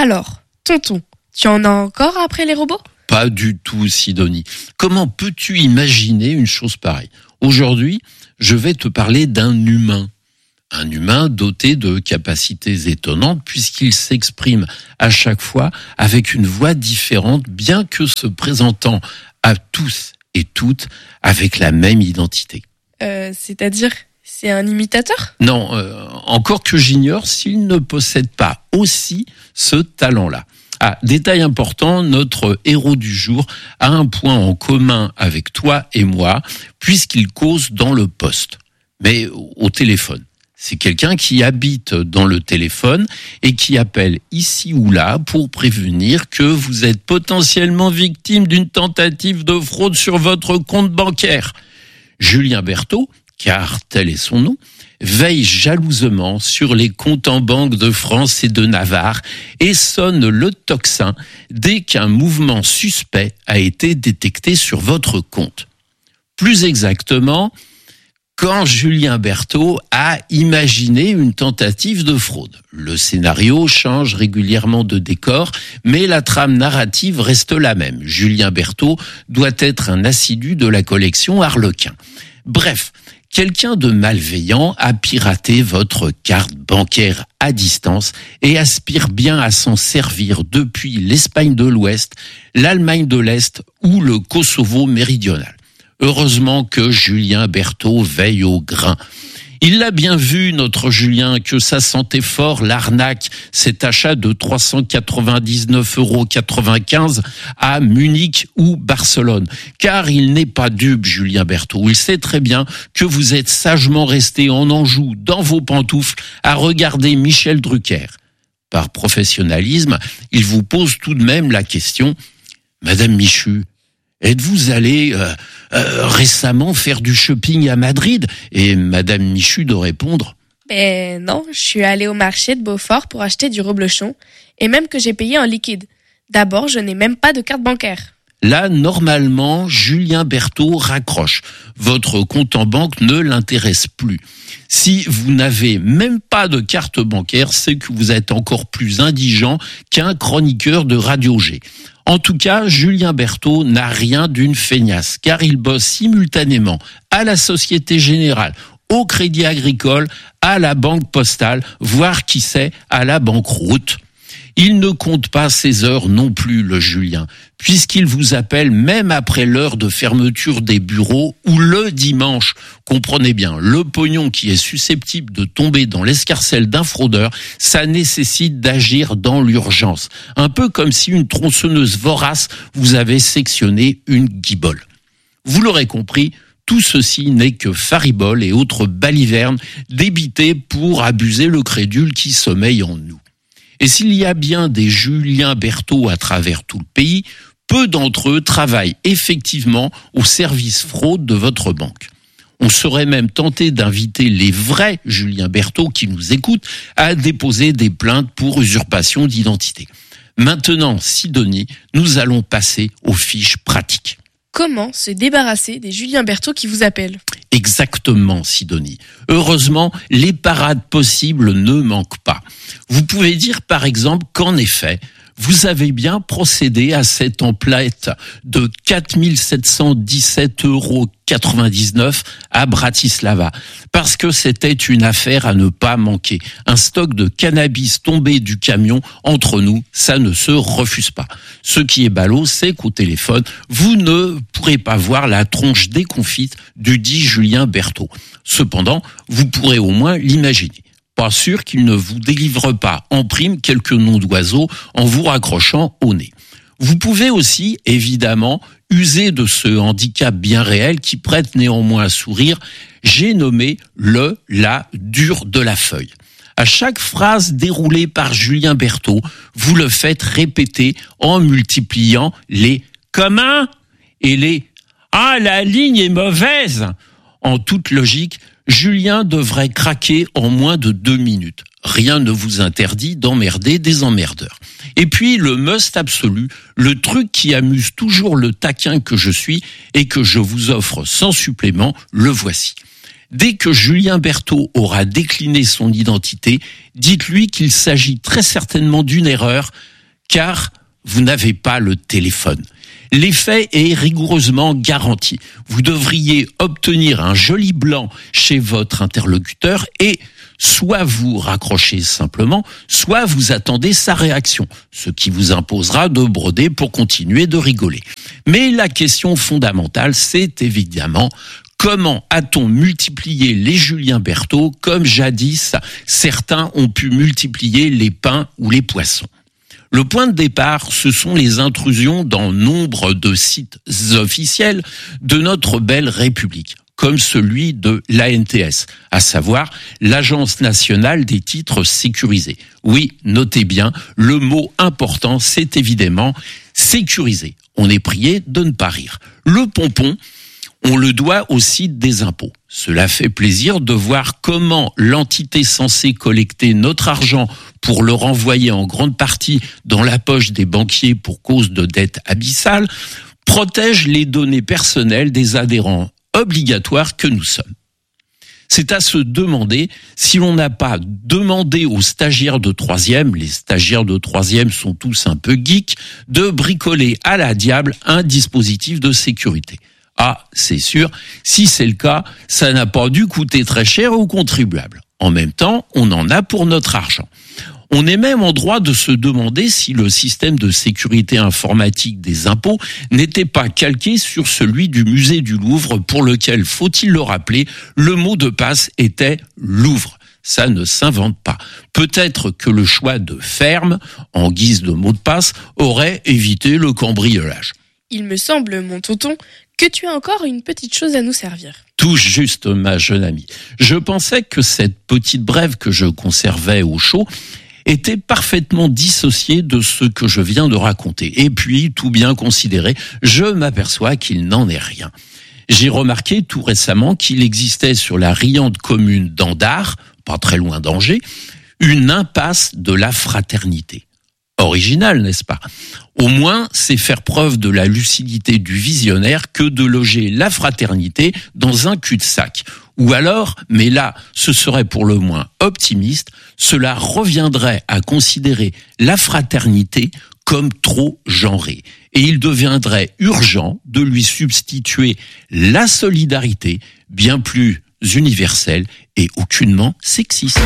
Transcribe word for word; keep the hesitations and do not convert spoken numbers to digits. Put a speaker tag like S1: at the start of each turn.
S1: Alors, tonton, tu en as encore après les robots ?
S2: Pas du tout, Sidonie. Comment peux-tu imaginer une chose pareille ? Aujourd'hui, je vais te parler d'un humain. Un humain doté de capacités étonnantes puisqu'il s'exprime à chaque fois avec une voix différente, bien que se présentant à tous et toutes avec la même identité.
S1: Euh, c'est-à-dire, c'est un imitateur ?
S2: Non, euh, encore que j'ignore s'il ne possède pas aussi ce talent-là. Ah, détail important, notre héros du jour a un point en commun avec toi et moi, puisqu'il cause dans le poste, mais au téléphone. C'est quelqu'un qui habite dans le téléphone et qui appelle ici ou là pour prévenir que vous êtes potentiellement victime d'une tentative de fraude sur votre compte bancaire. Julien Berthaud, car tel est son nom, veille jalousement sur les comptes en banque de France et de Navarre et sonne le tocsin dès qu'un mouvement suspect a été détecté sur votre compte. Plus exactement, quand Julien Berthaud a imaginé une tentative de fraude. Le scénario change régulièrement de décor, mais la trame narrative reste la même. Julien Berthaud doit être un assidu de la collection Harlequin. Bref, quelqu'un de malveillant a piraté votre carte bancaire à distance et aspire bien à s'en servir depuis l'Espagne de l'Ouest, l'Allemagne de l'Est ou le Kosovo méridional. Heureusement que Julien Berthaud veille au grain. Il l'a bien vu, notre Julien, que ça sentait fort l'arnaque, cet achat de trois cent quatre-vingt-dix-neuf euros quatre-vingt-quinze à Munich ou Barcelone. Car il n'est pas dupe, Julien Berthaud. Il sait très bien que vous êtes sagement resté en Anjou, dans vos pantoufles, à regarder Michel Drucker. Par professionnalisme, il vous pose tout de même la question « Madame Michu, êtes-vous allée euh, euh, récemment faire du shopping à Madrid ?» Et Madame Michu de répondre
S1: « Ben non, je suis allée au marché de Beaufort pour acheter du reblochon, et même que j'ai payé en liquide. D'abord, je n'ai même pas de carte bancaire. »
S2: Là, normalement, Julien Berthaud raccroche. Votre compte en banque ne l'intéresse plus. Si vous n'avez même pas de carte bancaire, c'est que vous êtes encore plus indigent qu'un chroniqueur de Radio G. En tout cas, Julien Berthaud n'a rien d'une feignasse, car il bosse simultanément à la Société Générale, au Crédit Agricole, à la Banque Postale, voire qui sait, à la Banqueroute. Il ne compte pas ses heures non plus, le Julien, puisqu'il vous appelle même après l'heure de fermeture des bureaux ou le dimanche. Comprenez bien, le pognon qui est susceptible de tomber dans l'escarcelle d'un fraudeur, ça nécessite d'agir dans l'urgence. Un peu comme si une tronçonneuse vorace vous avait sectionné une guibole. Vous l'aurez compris, tout ceci n'est que faribole et autres balivernes débités pour abuser le crédule qui sommeille en nous. Et s'il y a bien des Julien Berthaud à travers tout le pays, peu d'entre eux travaillent effectivement au service fraude de votre banque. On serait même tenté d'inviter les vrais Julien Berthaud qui nous écoutent à déposer des plaintes pour usurpation d'identité. Maintenant, Sidonie, nous allons passer aux fiches pratiques.
S1: Comment se débarrasser des Julien Berthaud qui vous appellent ?
S2: Exactement, Sidonie. Heureusement, les parades possibles ne manquent pas. Vous pouvez dire par exemple qu'en effet, vous avez bien procédé à cette emplette de quatre mille sept cent dix-sept euros quatre-vingt-dix-neuf à Bratislava, parce que c'était une affaire à ne pas manquer. Un stock de cannabis tombé du camion, entre nous, ça ne se refuse pas. Ce qui est ballot, c'est qu'au téléphone, vous ne pourrez pas voir la tronche déconfite du dit Julien Berthaud. Cependant, vous pourrez au moins l'imaginer. Pas sûr qu'il ne vous délivre pas en prime quelques noms d'oiseaux en vous raccrochant au nez. Vous pouvez aussi, évidemment, user de ce handicap bien réel qui prête néanmoins à sourire. J'ai nommé le, la, dur de la feuille. À chaque phrase déroulée par Julien Berthaud, vous le faites répéter en multipliant les « comment » et les « ah, la ligne est mauvaise ». En toute logique, Julien devrait craquer en moins de deux minutes. Rien ne vous interdit d'emmerder des emmerdeurs. Et puis, le must absolu, le truc qui amuse toujours le taquin que je suis et que je vous offre sans supplément, le voici. Dès que Julien Berthaud aura décliné son identité, dites-lui qu'il s'agit très certainement d'une erreur. car vous n'avez pas le téléphone. L'effet est rigoureusement garanti. Vous devriez obtenir un joli blanc chez votre interlocuteur et soit vous raccrochez simplement, soit vous attendez sa réaction, ce qui vous imposera de broder pour continuer de rigoler. Mais la question fondamentale, c'est évidemment comment a-t-on multiplié les Julien Berthaud comme jadis certains ont pu multiplier les pains ou les poissons? Le point de départ, ce sont les intrusions dans nombre de sites officiels de notre belle République, comme celui de l'A N T S, à savoir l'Agence nationale des titres sécurisés. Oui, notez bien, le mot important, c'est évidemment sécurisé. On est prié de ne pas rire. Le pompon, on le doit au site des impôts. Cela fait plaisir de voir comment l'entité censée collecter notre argent pour le renvoyer en grande partie dans la poche des banquiers pour cause de dettes abyssales protège les données personnelles des adhérents obligatoires que nous sommes. C'est à se demander si l'on n'a pas demandé aux stagiaires de troisième, les stagiaires de troisième sont tous un peu geeks, de bricoler à la diable un dispositif de sécurité. Ah, c'est sûr, si c'est le cas, ça n'a pas dû coûter très cher aux contribuables. En même temps, on en a pour notre argent. On est même en droit de se demander si le système de sécurité informatique des impôts n'était pas calqué sur celui du musée du Louvre pour lequel, faut-il le rappeler, le mot de passe était Louvre. Ça ne s'invente pas. Peut-être que le choix de ferme, en guise de mot de passe, aurait évité le cambriolage.
S1: Il me semble, mon tonton, que tu as encore une petite chose à nous servir.
S2: Tout juste, ma jeune amie. Je pensais que cette petite brève que je conservais au chaud était parfaitement dissociée de ce que je viens de raconter. Et puis, tout bien considéré, je m'aperçois qu'il n'en est rien. J'ai remarqué tout récemment qu'il existait sur la riante commune d'Andard, pas très loin d'Angers, une impasse de la fraternité. Original, n'est-ce pas? Au moins, c'est faire preuve de la lucidité du visionnaire que de loger la fraternité dans un cul-de-sac. Ou alors, mais là, ce serait pour le moins optimiste, cela reviendrait à considérer la fraternité comme trop genrée. Et il deviendrait urgent de lui substituer la solidarité, bien plus universelle et aucunement sexiste.